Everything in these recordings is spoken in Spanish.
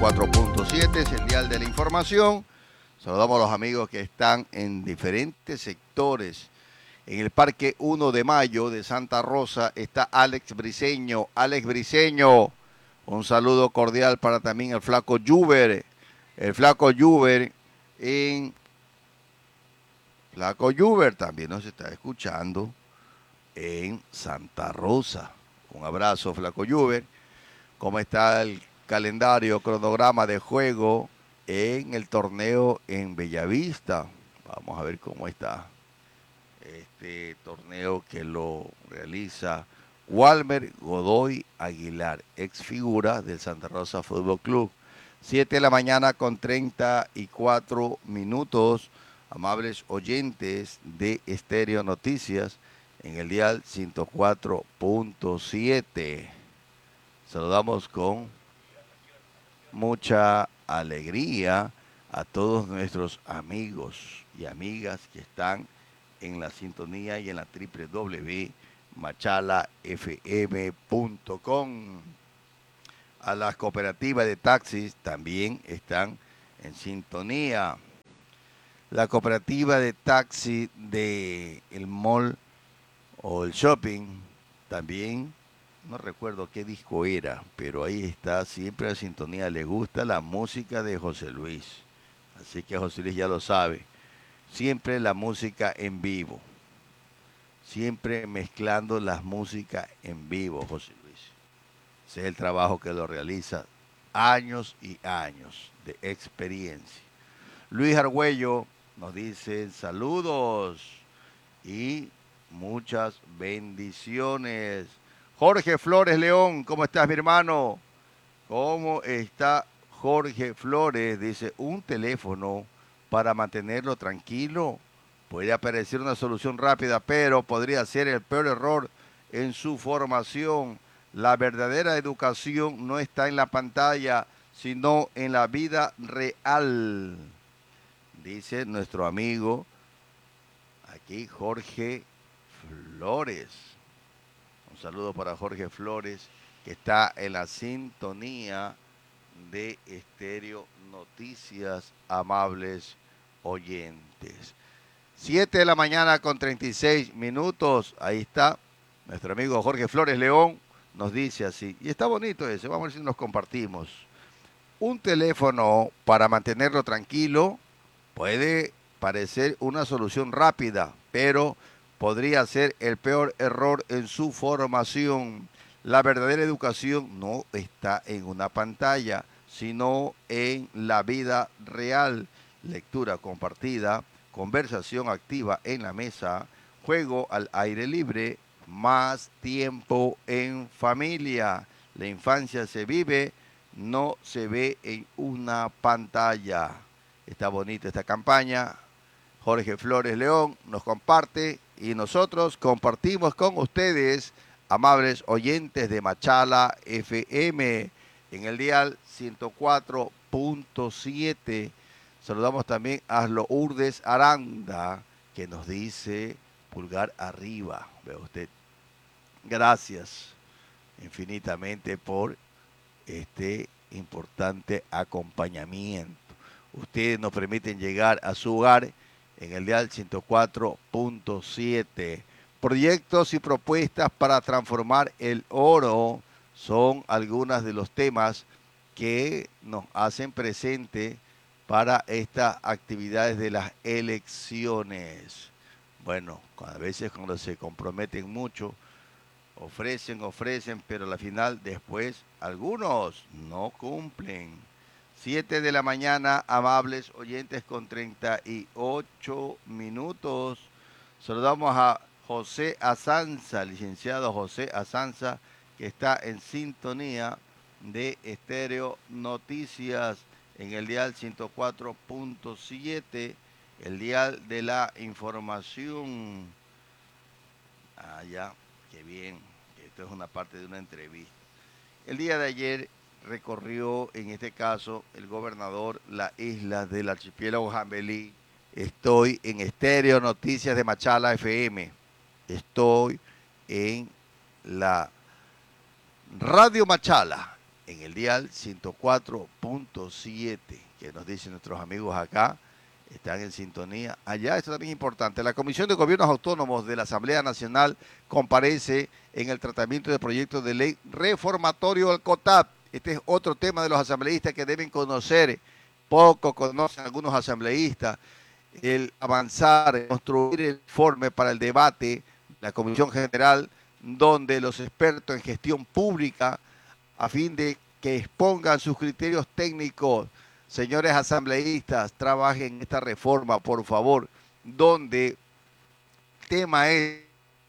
104.7 es el dial de la información. Saludamos a los amigos que están en diferentes sectores. En el Parque 1 de Mayo de Santa Rosa está Alex Briceño. Alex Briceño, un saludo cordial para también el Flaco Juber. El Flaco Juber Flaco Juber también nos está escuchando en Santa Rosa. Un abrazo, Flaco Juber. ¿Cómo está el calendario, cronograma de juego en el torneo en Bellavista? Vamos a ver cómo está este torneo que lo realiza Walmer Godoy Aguilar, ex figura del Santa Rosa Fútbol Club. 7 de la mañana con 34 minutos. Amables oyentes de Estéreo Noticias en el dial 104.7. Saludamos con mucha alegría a todos nuestros amigos y amigas que están en la sintonía y en la www.machalafm.com. A las cooperativas de taxis también están en sintonía. La cooperativa de taxi de el mall o el shopping también, no recuerdo qué disco era, pero ahí está siempre en sintonía. Le gusta la música de José Luis. Así que José Luis ya lo sabe. Siempre la música en vivo. Siempre mezclando las músicas en vivo, José Luis. Ese es el trabajo que lo realiza. Años y años de experiencia. Luis Argüello nos dice saludos y muchas bendiciones. Jorge Flores León, ¿cómo estás, mi hermano? ¿Cómo está Jorge Flores? Dice, un teléfono para mantenerlo tranquilo. Puede aparecer una solución rápida, pero podría ser el peor error en su formación. La verdadera educación no está en la pantalla, sino en la vida real. Dice nuestro amigo aquí, Jorge Flores. Un saludo para Jorge Flores, que está en la sintonía de Estéreo Noticias, amables oyentes. 7 de la mañana con 36 minutos. Ahí está nuestro amigo Jorge Flores León. Nos dice así, y está bonito ese, vamos a ver si nos compartimos. Un teléfono para mantenerlo tranquilo puede parecer una solución rápida, pero podría ser el peor error en su formación. La verdadera educación no está en una pantalla, sino en la vida real. Lectura compartida, conversación activa en la mesa, juego al aire libre, más tiempo en familia. La infancia se vive, no se ve en una pantalla. Está bonita esta campaña. Jorge Flores León nos comparte y nosotros compartimos con ustedes, amables oyentes de Machala FM, en el dial 104.7. Saludamos también a Lourdes Aranda, que nos dice pulgar arriba. Ve usted. Gracias infinitamente por este importante acompañamiento. Ustedes nos permiten llegar a su hogar en el dial 104.7. Proyectos y propuestas para transformar el oro son algunos de los temas que nos hacen presente para estas actividades de las elecciones. Bueno, a veces cuando se comprometen mucho, ofrecen, pero al final después algunos no cumplen. 7 de la mañana, amables oyentes, con 38 minutos. Saludamos a José Azanza, licenciado José Azanza, que está en sintonía de Estéreo Noticias en el dial 104.7, el dial de la información. Ah, ya, qué bien. Esto es una parte de una entrevista. El día de ayer recorrió, en este caso, el gobernador la isla del archipiélago Jambelí. Estoy en Estéreo Noticias de Machala FM. Estoy en la Radio Machala, en el dial 104.7, que nos dicen nuestros amigos acá, están en sintonía. Allá, esto también es importante, la Comisión de Gobiernos Autónomos de la Asamblea Nacional comparece en el tratamiento de proyectos de ley reformatorio al COTAP. Este es otro tema de los asambleístas que deben conocer. Poco conocen algunos asambleístas el avanzar, el construir el informe para el debate de la Comisión General, donde los expertos en gestión pública, a fin de que expongan sus criterios técnicos, señores asambleístas, trabajen en esta reforma, por favor, donde el tema es,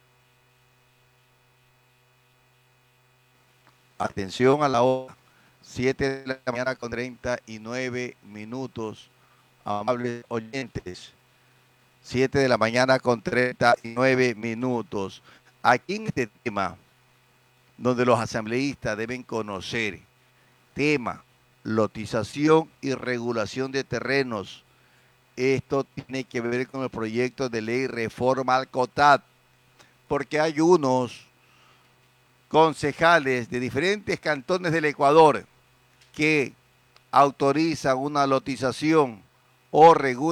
atención a la hora, 7 de la mañana con 39 minutos, amables oyentes, 7 de la mañana con 39 minutos. Aquí en este tema, donde los asambleístas deben conocer, tema, lotización y regulación de terrenos. Esto tiene que ver con el proyecto de ley reforma al COTAP, porque hay unos concejales de diferentes cantones del Ecuador que autorizan una lotización o regulan